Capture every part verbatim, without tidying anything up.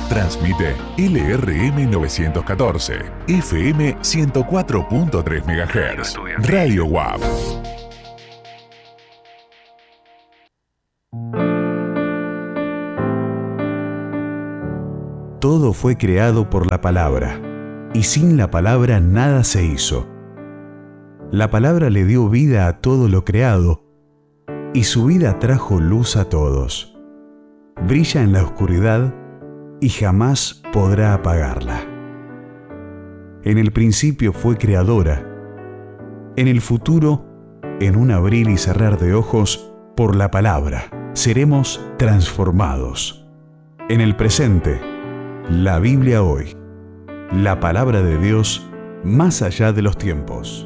Transmite L R M novecientos catorce, F M ciento cuatro punto tres megahertz. Radio W A P. Todo fue creado por la palabra, y sin la palabra nada se hizo. La palabra le dio vida a todo lo creado, y su vida trajo luz a todos. Brilla en la oscuridad y jamás podrá apagarla. En el principio fue creadora. En el futuro, en un abrir y cerrar de ojos, por la palabra, seremos transformados. En el presente, la Biblia hoy. La palabra de Dios más allá de los tiempos.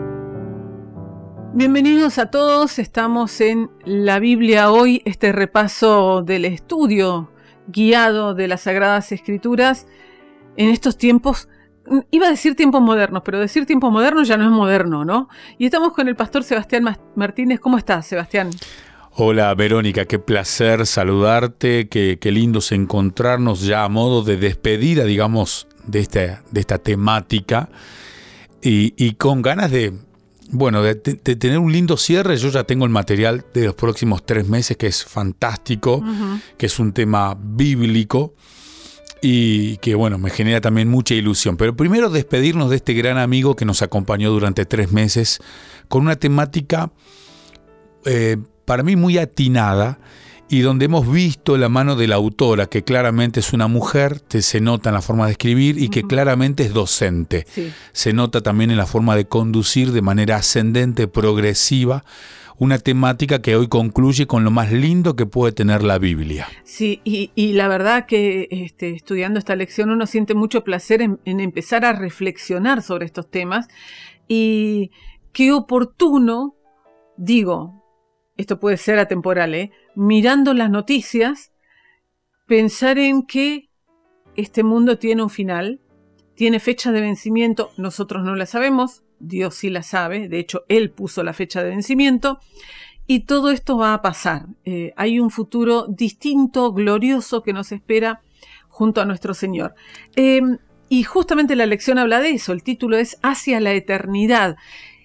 Bienvenidos a todos, estamos en La Biblia hoy, este repaso del estudio guiado de las Sagradas Escrituras en estos tiempos. Iba a decir tiempos modernos, pero decir tiempos modernos ya no es moderno, ¿no? Y estamos con el pastor Sebastián Martínez. ¿Cómo estás, Sebastián? Hola, Verónica, qué placer saludarte, qué, qué lindo es encontrarnos ya a modo de despedida, digamos, de esta, de esta temática y, y con ganas de, bueno, de, de tener un lindo cierre. Yo ya tengo el material de los próximos tres meses, que es fantástico, uh-huh. que es un tema bíblico y que, bueno, me genera también mucha ilusión. Pero primero despedirnos de este gran amigo que nos acompañó durante tres meses con una temática eh, para mí muy atinada, y donde hemos visto la mano de la autora, que claramente es una mujer, te, se nota en la forma de escribir, y que uh-huh. claramente es docente. Sí. Se nota también en la forma de conducir de manera ascendente, progresiva, una temática que hoy concluye con lo más lindo que puede tener la Biblia. Sí, y, y la verdad que este, estudiando esta lección uno siente mucho placer en, en empezar a reflexionar sobre estos temas, y qué oportuno, digo, esto puede ser atemporal, ¿eh? Mirando las noticias, pensar en que este mundo tiene un final, tiene fecha de vencimiento, nosotros no la sabemos, Dios sí la sabe, de hecho Él puso la fecha de vencimiento, y todo esto va a pasar. Eh, hay un futuro distinto, glorioso, que nos espera junto a nuestro Señor. Eh, y justamente la lección habla de eso, el título es Hacia la eternidad.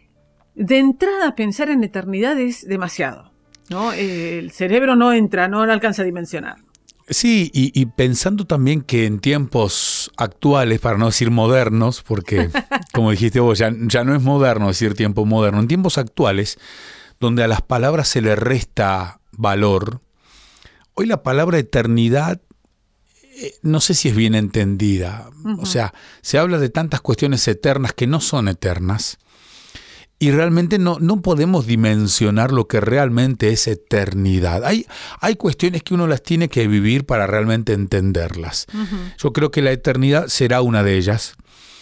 De entrada, pensar en eternidad es demasiado, ¿no? Eh, el cerebro no entra, no alcanza a dimensionar. Sí, y, y pensando también que en tiempos actuales, para no decir modernos, porque como dijiste vos, ya, ya no es moderno decir tiempo moderno, en tiempos actuales, donde a las palabras se le resta valor, hoy la palabra eternidad, eh, no sé si es bien entendida. Uh-huh. O sea, se habla de tantas cuestiones eternas que no son eternas, y realmente no, no podemos dimensionar lo que realmente es eternidad. Hay, hay cuestiones que uno las tiene que vivir para realmente entenderlas. Uh-huh. Yo creo que la eternidad será una de ellas,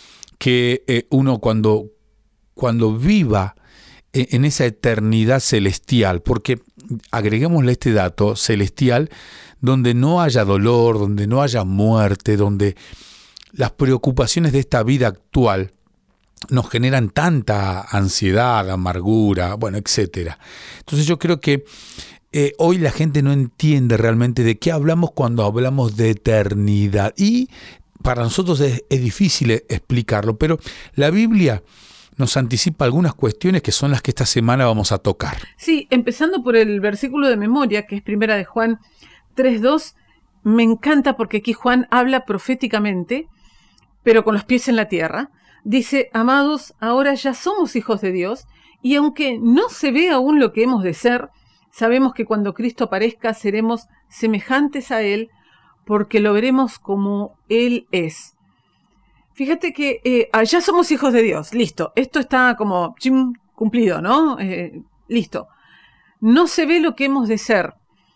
que eh, uno cuando, cuando viva eh, en esa eternidad celestial, porque agreguémosle este dato celestial, donde no haya dolor, donde no haya muerte, donde las preocupaciones de esta vida actual nos generan tanta ansiedad, amargura, bueno, etcétera. Entonces yo creo que eh, hoy la gente no entiende realmente de qué hablamos cuando hablamos de eternidad. Y para nosotros es, es difícil explicarlo, pero la Biblia nos anticipa algunas cuestiones que son las que esta semana vamos a tocar. Sí, empezando por el versículo de memoria, que es primera de Juan tres dos, me encanta porque aquí Juan habla proféticamente, pero con los pies en la tierra. Dice, amados, ahora ya somos hijos de Dios, y aunque no se ve aún lo que hemos de ser, sabemos que cuando Cristo aparezca seremos semejantes a Él, porque lo veremos como Él es. Fíjate que eh, ya somos hijos de Dios, listo, esto está como chim, cumplido, ¿no? Eh, listo. No se ve lo que hemos de ser.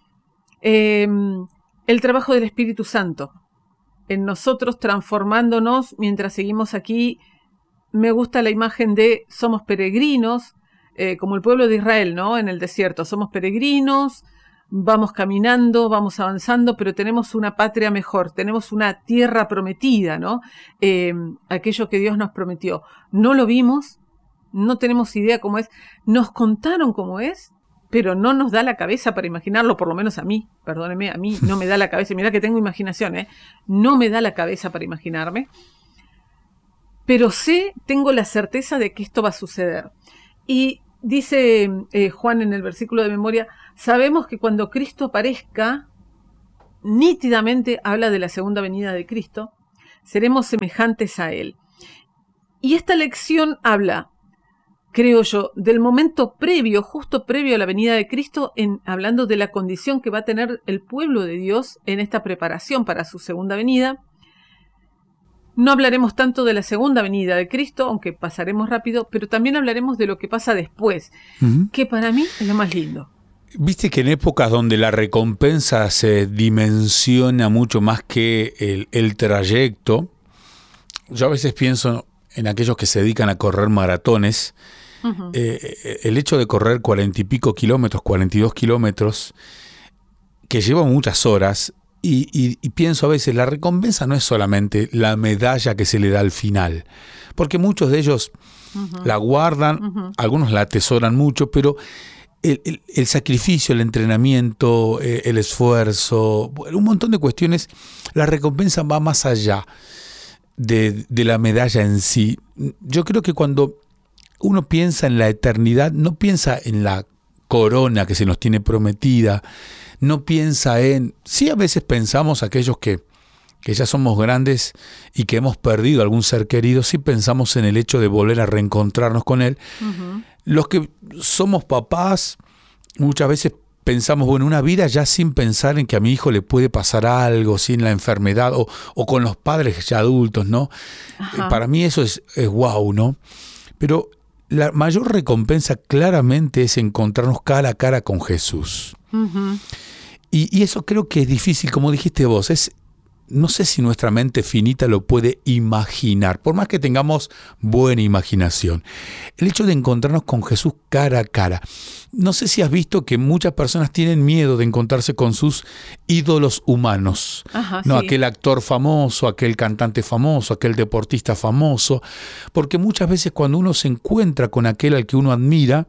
Eh, el trabajo del Espíritu Santo en nosotros, transformándonos mientras seguimos aquí. Me gusta la imagen de somos peregrinos, eh, como el pueblo de Israel, ¿no? En el desierto. Somos peregrinos, vamos caminando, vamos avanzando, pero tenemos una patria mejor, tenemos una tierra prometida, ¿no? Eh, aquello que Dios nos prometió. No lo vimos, no tenemos idea cómo es. Nos contaron cómo es, pero no nos da la cabeza para imaginarlo, por lo menos a mí, perdóneme, a mí no me da la cabeza, mirá que tengo imaginación, ¿eh? No me da la cabeza para imaginarme, pero sé, tengo la certeza de que esto va a suceder. Y dice eh, Juan en el versículo de memoria, sabemos que cuando Cristo aparezca, nítidamente habla de la segunda venida de Cristo, seremos semejantes a Él. Y esta lección habla, creo yo, del momento previo, justo previo a la venida de Cristo, en, hablando de la condición que va a tener el pueblo de Dios en esta preparación para su segunda venida. No hablaremos tanto de la segunda venida de Cristo, aunque pasaremos rápido, pero también hablaremos de lo que pasa después, uh-huh. que para mí es lo más lindo. Viste que en épocas donde la recompensa se dimensiona mucho más que el, el trayecto, yo a veces pienso en aquellos que se dedican a correr maratones. Uh-huh. Eh, el hecho de correr cuarenta y pico kilómetros, cuarenta y dos kilómetros, que lleva muchas horas, y, y, y pienso a veces, la recompensa no es solamente la medalla que se le da al final, porque muchos de ellos uh-huh. la guardan, uh-huh. algunos la atesoran mucho, pero el, el, el sacrificio, el entrenamiento, eh, el esfuerzo, un montón de cuestiones, la recompensa va más allá de, de la medalla en sí. Yo creo que cuando uno piensa en la eternidad, no piensa en la corona que se nos tiene prometida, no piensa en... Sí, a veces pensamos aquellos que, que ya somos grandes y que hemos perdido algún ser querido, sí pensamos en el hecho de volver a reencontrarnos con él. Uh-huh. Los que somos papás, muchas veces pensamos, bueno, una vida ya sin pensar en que a mi hijo le puede pasar algo, sin la enfermedad, o, o con los padres ya adultos, ¿no? Uh-huh. Para mí eso es, es wow, ¿no? Pero la mayor recompensa claramente es encontrarnos cara a cara con Jesús. Uh-huh. Y, y eso creo que es difícil, como dijiste vos, es, no sé si nuestra mente finita lo puede imaginar, por más que tengamos buena imaginación. El hecho de encontrarnos con Jesús cara a cara. No sé si has visto que muchas personas tienen miedo de encontrarse con sus ídolos humanos. Ajá, no, sí. Aquel actor famoso, aquel cantante famoso, aquel deportista famoso. Porque muchas veces cuando uno se encuentra con aquel al que uno admira,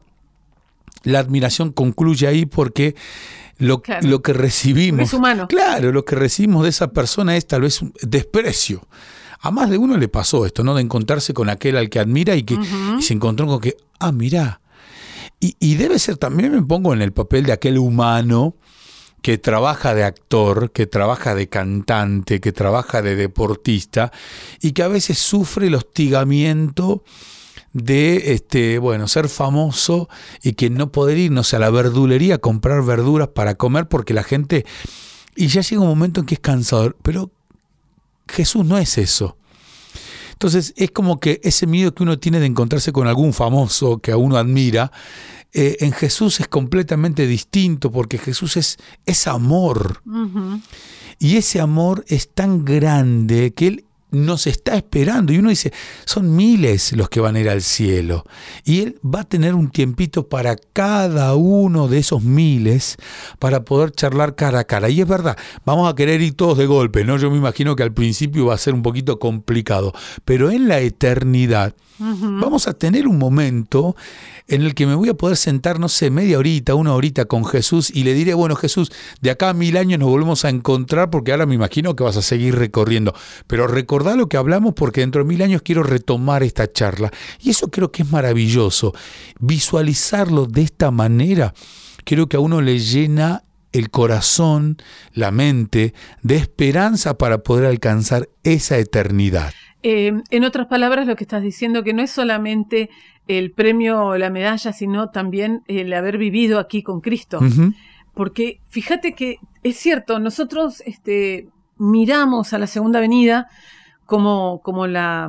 la admiración concluye ahí porque lo, claro. lo que recibimos... Es humano. Claro, lo que recibimos de esa persona es tal vez un desprecio. A más de uno le pasó esto, ¿no? De encontrarse con aquel al que admira y que uh-huh. y se encontró con que, ah, mirá. Y, y debe ser, también me pongo en el papel de aquel humano que trabaja de actor, que trabaja de cantante, que trabaja de deportista y que a veces sufre el hostigamiento de este bueno ser famoso y que no poder irnos a la verdulería a comprar verduras para comer porque la gente... Y ya llega un momento en que es cansador, pero Jesús no es eso. Entonces es como que ese miedo que uno tiene de encontrarse con algún famoso que a uno admira, eh, en Jesús es completamente distinto porque Jesús es, es amor. Uh-huh. Y ese amor es tan grande que Él nos está esperando. Y uno dice, son miles los que van a ir al cielo. Y Él va a tener un tiempito para cada uno de esos miles para poder charlar cara a cara. Y es verdad, vamos a querer ir todos de golpe, ¿no? Yo me imagino que al principio va a ser un poquito complicado. Pero en la eternidad uh-huh. vamos a tener un momento en el que me voy a poder sentar, no sé, media horita, una horita con Jesús y le diré, bueno, Jesús, de acá a mil años nos volvemos a encontrar porque ahora me imagino que vas a seguir recorriendo. Pero recordá lo que hablamos porque dentro de mil años quiero retomar esta charla. Y eso creo que es maravilloso. Visualizarlo de esta manera, creo que a uno le llena el corazón, la mente, de esperanza para poder alcanzar esa eternidad. Eh, en otras palabras, lo que estás diciendo que no es solamente el premio o la medalla, sino también el haber vivido aquí con Cristo. Uh-huh. Porque fíjate que es cierto, nosotros este, miramos a la segunda venida como, como, la,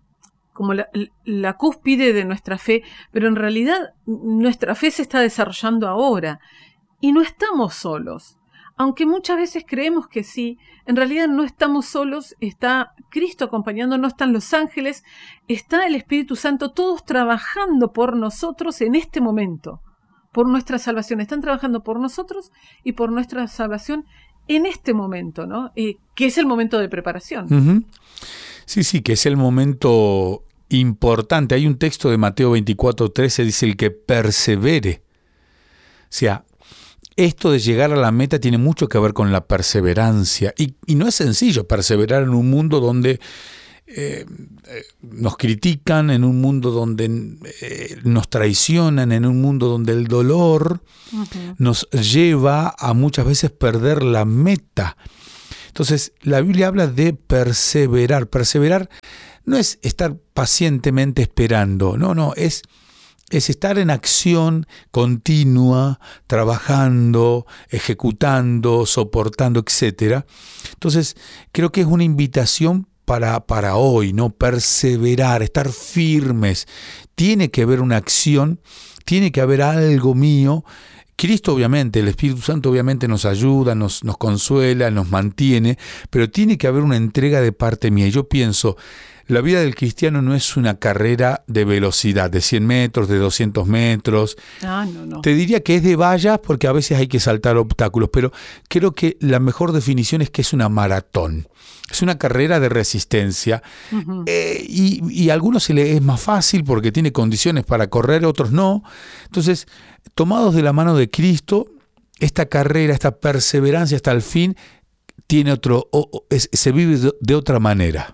como la, la cúspide de nuestra fe, pero en realidad nuestra fe se está desarrollando ahora y no estamos solos. Aunque muchas veces creemos que sí, en realidad no estamos solos, está Cristo acompañándonos, están los ángeles, está el Espíritu Santo, todos trabajando por nosotros en este momento, por nuestra salvación. Están trabajando por nosotros y por nuestra salvación en este momento, ¿no? Eh, que es el momento de preparación. Uh-huh. Sí, sí, que es el momento importante. Hay un texto de Mateo veinticuatro trece, dice, el que persevere sea, esto de llegar a la meta tiene mucho que ver con la perseverancia. Y, y no es sencillo perseverar en un mundo donde eh, eh, nos critican, en un mundo donde eh, nos traicionan, en un mundo donde el dolor uh-huh. nos lleva a muchas veces perder la meta. Entonces, la Biblia habla de perseverar. Perseverar no es estar pacientemente esperando, no, no, es... es estar en acción continua, trabajando, ejecutando, soportando, etcétera. Entonces, creo que es una invitación para, para hoy, ¿no? Perseverar, estar firmes. Tiene que haber una acción, tiene que haber algo mío. Cristo, obviamente, el Espíritu Santo obviamente nos ayuda, nos, nos consuela, nos mantiene, pero tiene que haber una entrega de parte mía. Y yo pienso, la vida del cristiano no es una carrera de velocidad, de cien metros, de doscientos metros. Ah, no, no. Te diría que es de vallas porque a veces hay que saltar obstáculos, pero creo que la mejor definición es que es una maratón. Es una carrera de resistencia. Uh-huh. eh, y, y a algunos se le es más fácil porque tiene condiciones para correr, otros no. Entonces, tomados de la mano de Cristo, esta carrera, esta perseverancia hasta el fin, tiene otro, o, o, es, se vive de, de otra manera.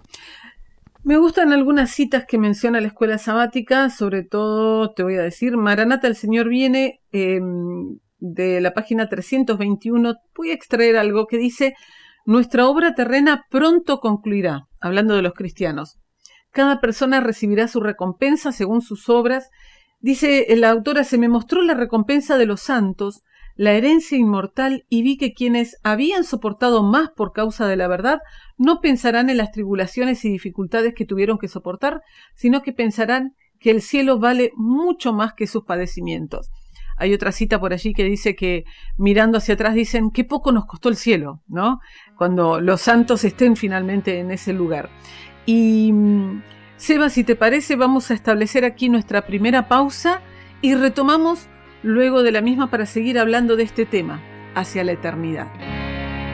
Me gustan algunas citas que menciona la escuela sabática, sobre todo, te voy a decir, Maranata, el Señor viene, eh, de la página trescientos veintiuno, voy a extraer algo que dice, nuestra obra terrena pronto concluirá, hablando de los cristianos. Cada persona recibirá su recompensa según sus obras. Dice la autora, se me mostró la recompensa de los santos, la herencia inmortal, y vi que quienes habían soportado más por causa de la verdad no pensarán en las tribulaciones y dificultades que tuvieron que soportar, sino que pensarán que el cielo vale mucho más que sus padecimientos. Hay otra cita por allí que dice que mirando hacia atrás dicen qué poco nos costó el cielo, ¿no? Cuando los santos estén finalmente en ese lugar. Y Seba, si te parece, vamos a establecer aquí nuestra primera pausa y retomamos luego de la misma para seguir hablando de este tema, hacia la eternidad.